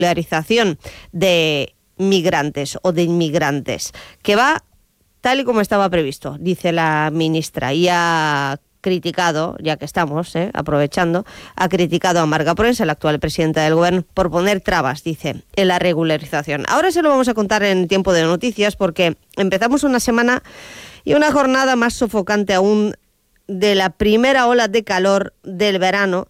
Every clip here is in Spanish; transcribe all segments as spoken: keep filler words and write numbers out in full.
regularización de migrantes o de inmigrantes, que va tal y como estaba previsto, dice la ministra, y ha criticado, ya que estamos eh, aprovechando, ha criticado a Marga Proens, la actual presidenta del Gobierno, por poner trabas, dice, en la regularización. Ahora se lo vamos a contar en tiempo de noticias, porque empezamos una semana y una jornada más sofocante aún de la primera ola de calor del verano.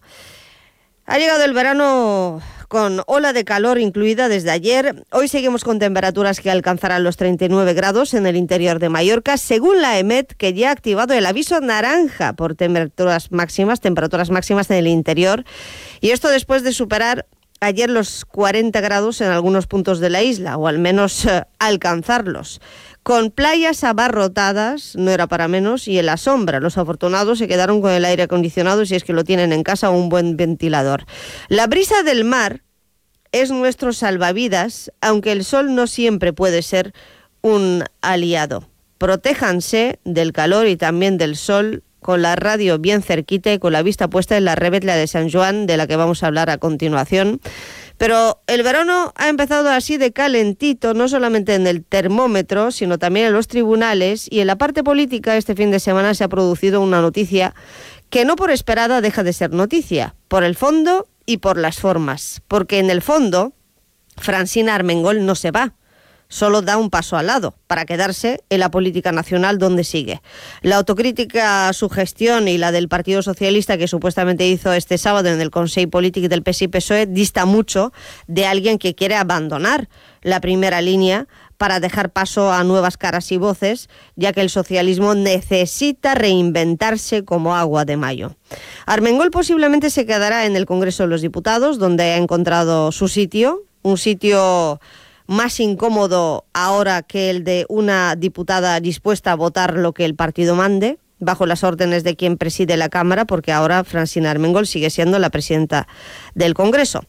Ha llegado el verano con ola de calor incluida desde ayer. Hoy seguimos con temperaturas que alcanzarán los treinta y nueve grados en el interior de Mallorca, según la EMET, que ya ha activado el aviso naranja por temperaturas máximas, temperaturas máximas en el interior. Y esto después de superar ayer los cuarenta grados en algunos puntos de la isla, o al menos eh, alcanzarlos. Con playas abarrotadas, no era para menos, y en la sombra. Los afortunados se quedaron con el aire acondicionado, si es que lo tienen en casa, o un buen ventilador. La brisa del mar es nuestro salvavidas, aunque el sol no siempre puede ser un aliado. Protéjanse del calor y también del sol, con la radio bien cerquita y con la vista puesta en la Revetlla de San Joan, de la que vamos a hablar a continuación. Pero el verano ha empezado así de calentito, no solamente en el termómetro, sino también en los tribunales, y en la parte política este fin de semana se ha producido una noticia que no por esperada deja de ser noticia, por el fondo y por las formas. Porque en el fondo, Francina Armengol no se va, solo da un paso al lado para quedarse en la política nacional donde sigue. La autocrítica a su gestión y la del Partido Socialista que supuestamente hizo este sábado en el Consell Polític del P S I P S O E dista mucho de alguien que quiere abandonar la primera línea para dejar paso a nuevas caras y voces, ya que el socialismo necesita reinventarse como agua de mayo. Armengol posiblemente se quedará en el Congreso de los Diputados, donde ha encontrado su sitio, un sitio más incómodo ahora que el de una diputada dispuesta a votar lo que el partido mande, bajo las órdenes de quien preside la Cámara, porque ahora Francina Armengol sigue siendo la presidenta del Congreso.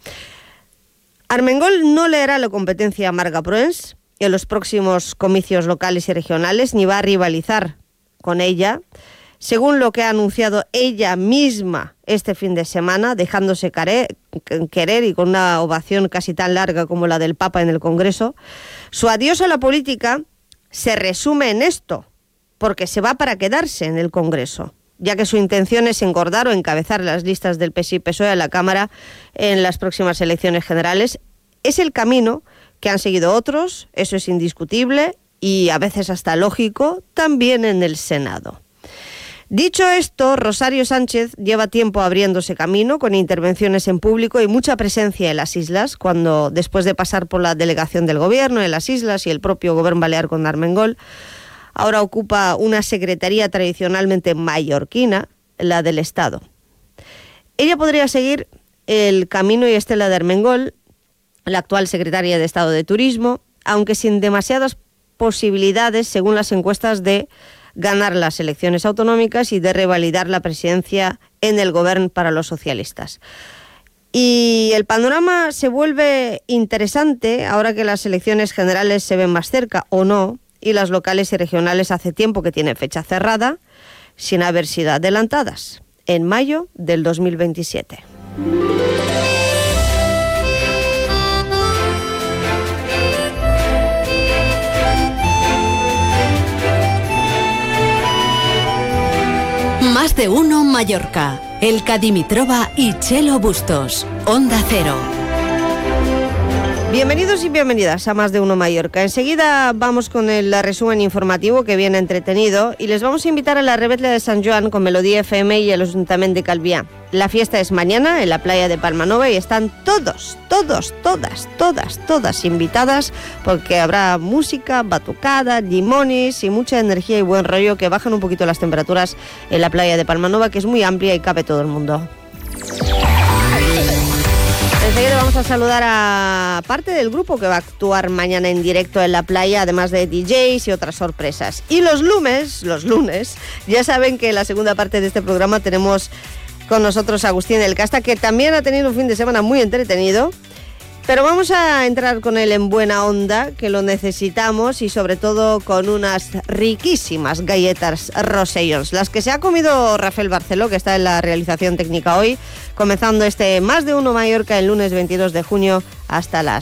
Armengol no le hará la competencia a Marga Proens en los próximos comicios locales y regionales, ni va a rivalizar con ella, según lo que ha anunciado ella misma este fin de semana, dejándose querer y con una ovación casi tan larga como la del Papa en el Congreso. Su adiós a la política se resume en esto, porque se va para quedarse en el Congreso, ya que su intención es engordar o encabezar las listas del P S I P S O E a la Cámara en las próximas elecciones generales. Es el camino que han seguido otros, eso es indiscutible y a veces hasta lógico, también en el Senado. Dicho esto, Rosario Sánchez lleva tiempo abriéndose camino con intervenciones en público y mucha presencia en las islas, cuando después de pasar por la delegación del Gobierno en las islas y el propio Gobierno Balear con Armengol, ahora ocupa una secretaría tradicionalmente mallorquina, la del Estado. Ella podría seguir el camino y estela de Armengol, la actual secretaria de Estado de Turismo, aunque sin demasiadas posibilidades, según las encuestas, de ganar las elecciones autonómicas y de revalidar la presidencia en el Gobierno para los socialistas. Y el panorama se vuelve interesante ahora que las elecciones generales se ven más cerca, o no, y las locales y regionales hace tiempo que tienen fecha cerrada, sin haber sido adelantadas, en mayo del dos mil veintisiete. Más de uno Mallorca. Elka Dimitrova y Chelo Bustos. Onda Cero. Bienvenidos y bienvenidas a Más de uno Mallorca. Enseguida vamos con el resumen informativo que viene entretenido y les vamos a invitar a la Revetlla de San Joan con Melodía F M y el Ayuntamiento de Calviá. La fiesta es mañana en la playa de Palmanova y están todos, todos, todas, todas, todas invitadas porque habrá música, batucada, limones y mucha energía y buen rollo que bajan un poquito las temperaturas en la playa de Palmanova, que es muy amplia y cabe todo el mundo. Enseguida vamos a saludar a parte del grupo que va a actuar mañana en directo en la playa, además de D Js y otras sorpresas. Y los lunes, los lunes, ya saben que en la segunda parte de este programa tenemos con nosotros a Agustín del Casta, que también ha tenido un fin de semana muy entretenido Pero vamos a entrar con él en buena onda, que lo necesitamos, y sobre todo con unas riquísimas galletas Rosellons, las que se ha comido Rafael Barceló, que está en la realización técnica hoy, comenzando este Más de Uno Mallorca el lunes veintidós de junio hasta las